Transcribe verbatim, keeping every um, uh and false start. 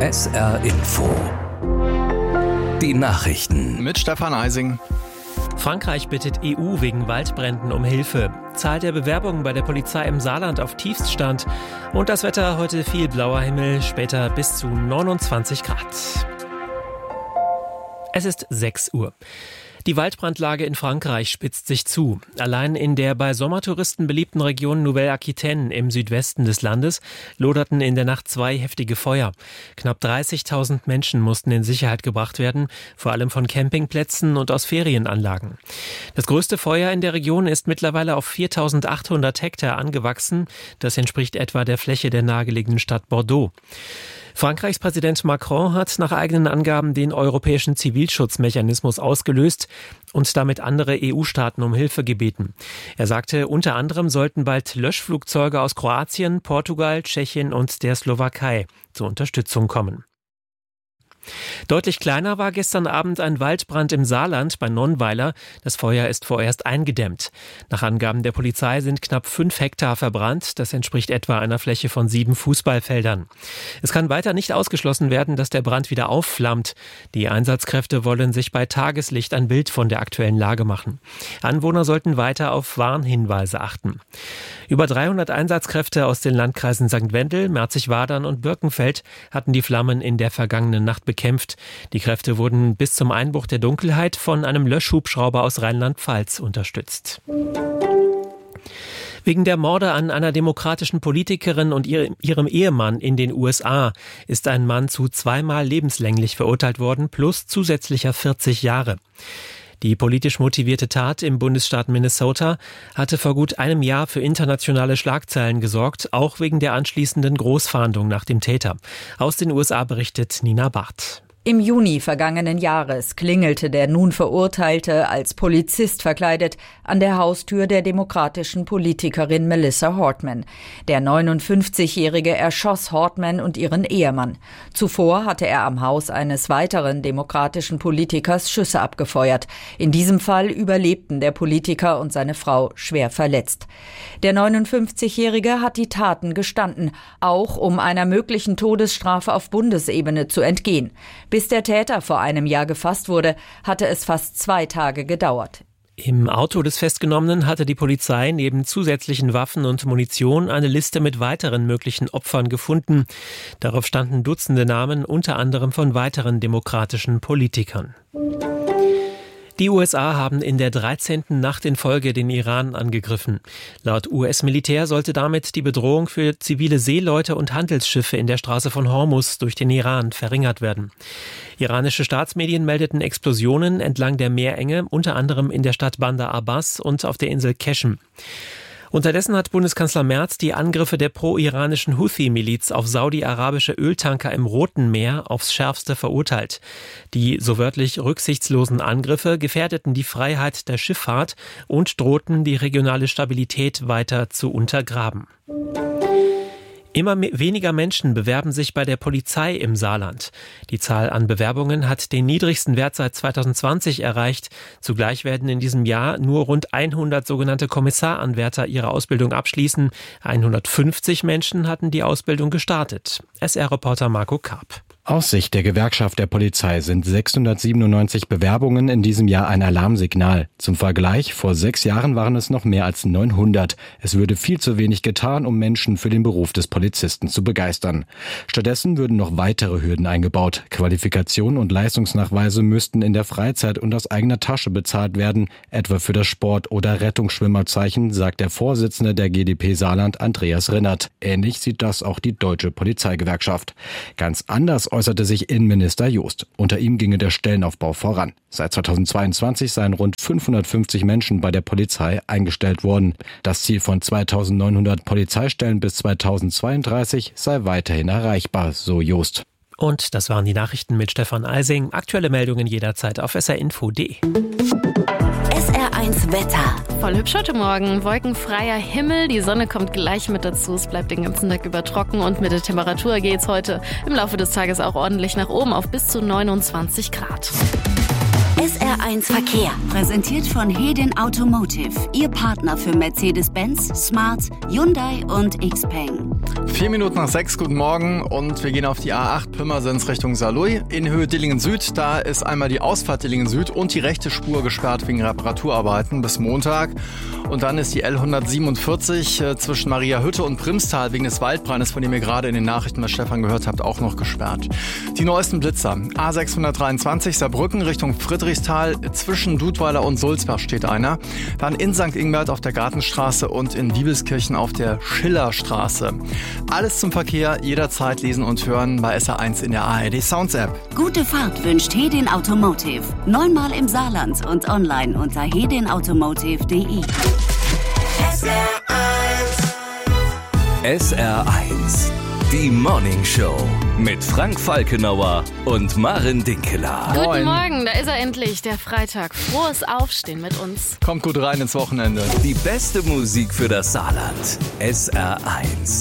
S R Info. Die Nachrichten mit Stefan Eising. Frankreich bittet E U wegen Waldbränden um Hilfe. Zahl der Bewerbungen bei der Polizei im Saarland auf Tiefststand. Und das Wetter heute viel blauer Himmel, später bis zu neunundzwanzig Grad. Es ist sechs Uhr. Die Waldbrandlage in Frankreich spitzt sich zu. Allein in der bei Sommertouristen beliebten Region Nouvelle-Aquitaine im Südwesten des Landes loderten in der Nacht zwei heftige Feuer. Knapp dreißigtausend Menschen mussten in Sicherheit gebracht werden, vor allem von Campingplätzen und aus Ferienanlagen. Das größte Feuer in der Region ist mittlerweile auf viertausendachthundert Hektar angewachsen. Das entspricht etwa der Fläche der nahegelegenen Stadt Bordeaux. Frankreichs Präsident Macron hat nach eigenen Angaben den europäischen Zivilschutzmechanismus ausgelöst und damit andere E U-Staaten um Hilfe gebeten. Er sagte, unter anderem sollten bald Löschflugzeuge aus Kroatien, Portugal, Tschechien und der Slowakei zur Unterstützung kommen. Deutlich kleiner war gestern Abend ein Waldbrand im Saarland bei Nonnweiler. Das Feuer ist vorerst eingedämmt. Nach Angaben der Polizei sind knapp fünf Hektar verbrannt. Das entspricht etwa einer Fläche von sieben Fußballfeldern. Es kann weiter nicht ausgeschlossen werden, dass der Brand wieder aufflammt. Die Einsatzkräfte wollen sich bei Tageslicht ein Bild von der aktuellen Lage machen. Anwohner sollten weiter auf Warnhinweise achten. Über dreihundert Einsatzkräfte aus den Landkreisen Sankt Wendel, Merzig-Wadern und Birkenfeld hatten die Flammen in der vergangenen Nacht bekämpft. Die Kräfte wurden bis zum Einbruch der Dunkelheit von einem Löschhubschrauber aus Rheinland-Pfalz unterstützt. Wegen der Morde an einer demokratischen Politikerin und ihrem Ehemann in den U S A ist ein Mann zu zweimal lebenslänglich verurteilt worden, plus zusätzlicher vierzig Jahre. Die politisch motivierte Tat im Bundesstaat Minnesota hatte vor gut einem Jahr für internationale Schlagzeilen gesorgt, auch wegen der anschließenden Großfahndung nach dem Täter. Aus den U S A berichtet Nina Barth. Im Juni vergangenen Jahres klingelte der nun Verurteilte als Polizist verkleidet an der Haustür der demokratischen Politikerin Melissa Hortman. Der neunundfünfzigjährige erschoss Hortman und ihren Ehemann. Zuvor hatte er am Haus eines weiteren demokratischen Politikers Schüsse abgefeuert. In diesem Fall überlebten der Politiker und seine Frau schwer verletzt. Der neunundfünfzigjährige hat die Taten gestanden, auch um einer möglichen Todesstrafe auf Bundesebene zu entgehen. Bis der Täter vor einem Jahr gefasst wurde, hatte es fast zwei Tage gedauert. Im Auto des Festgenommenen hatte die Polizei neben zusätzlichen Waffen und Munition eine Liste mit weiteren möglichen Opfern gefunden. Darauf standen Dutzende Namen, unter anderem von weiteren demokratischen Politikern. Die U S A haben in der dreizehnten Nacht in Folge den Iran angegriffen. Laut U S-Militär sollte damit die Bedrohung für zivile Seeleute und Handelsschiffe in der Straße von Hormuz durch den Iran verringert werden. Iranische Staatsmedien meldeten Explosionen entlang der Meerenge, unter anderem in der Stadt Bandar Abbas und auf der Insel Keshem. Unterdessen hat Bundeskanzler Merz die Angriffe der pro-iranischen Houthi-Miliz auf saudi-arabische Öltanker im Roten Meer aufs Schärfste verurteilt. Die so wörtlich rücksichtslosen Angriffe gefährdeten die Freiheit der Schifffahrt und drohten, die regionale Stabilität weiter zu untergraben. Immer weniger Menschen bewerben sich bei der Polizei im Saarland. Die Zahl an Bewerbungen hat den niedrigsten Wert seit zweitausendzwanzig erreicht. Zugleich werden in diesem Jahr nur rund hundert sogenannte Kommissaranwärter ihre Ausbildung abschließen. hundertfünfzig Menschen hatten die Ausbildung gestartet. S R-Reporter Marco Karp. Aus Sicht der Gewerkschaft der Polizei sind sechshundertsiebenundneunzig Bewerbungen in diesem Jahr ein Alarmsignal. Zum Vergleich, vor sechs Jahren waren es noch mehr als neunhundert. Es würde viel zu wenig getan, um Menschen für den Beruf des Polizisten zu begeistern. Stattdessen würden noch weitere Hürden eingebaut. Qualifikation und Leistungsnachweise müssten in der Freizeit und aus eigener Tasche bezahlt werden, etwa für das Sport- oder Rettungsschwimmerzeichen, sagt der Vorsitzende der G d P Saarland, Andreas Rinnert. Ähnlich sieht das auch die Deutsche Polizeigewerkschaft. Ganz anders äußerte sich Innenminister Jost. Unter ihm ginge der Stellenaufbau voran. Seit zweitausendzweiundzwanzig seien rund fünfhundertfünfzig Menschen bei der Polizei eingestellt worden. Das Ziel von zweitausendneunhundert Polizeistellen bis zweitausendzweiunddreißig sei weiterhin erreichbar, so Jost. Und das waren die Nachrichten mit Stefan Eising. Aktuelle Meldungen jederzeit auf s r info punkt d e. S R eins Wetter. Voll hübsch heute Morgen. Wolkenfreier Himmel. Die Sonne kommt gleich mit dazu. Es bleibt den ganzen Tag über trocken und mit der Temperatur geht es heute im Laufe des Tages auch ordentlich nach oben auf bis zu neunundzwanzig Grad. S R eins Verkehr. Präsentiert von Hedin Automotive. Ihr Partner für Mercedes-Benz, Smart, Hyundai und Xpeng. Vier Minuten nach sechs, guten Morgen und wir gehen auf die A acht Pirmasens Richtung Saarlouis. In Höhe Dillingen Süd, da ist einmal die Ausfahrt Dillingen Süd und die rechte Spur gesperrt wegen Reparaturarbeiten bis Montag. Und dann ist die L hundertsiebenundvierzig äh, zwischen Mariahütte und Primstal wegen des Waldbrandes, von dem ihr gerade in den Nachrichten bei Stefan gehört habt, auch noch gesperrt. Die neuesten Blitzer. A sechshundertdreiundzwanzig Saarbrücken Richtung Friedrichsthal, zwischen Dudweiler und Sulzbach steht einer. Dann in Sankt Ingbert auf der Gartenstraße und in Wiebelskirchen auf der Schillerstraße. Alles zum Verkehr, jederzeit lesen und hören bei S R eins in der A R D Sounds App. Gute Fahrt wünscht Hedin Automotive. Neunmal im Saarland und online unter hedin automotive punkt de. S R eins. S R eins. Die Morning Show mit Frank Falkenauer und Maren Dinkeler. Guten Moin. Morgen, da ist er endlich, der Freitag. Frohes Aufstehen mit uns. Kommt gut rein ins Wochenende. Die beste Musik für das Saarland. S R eins.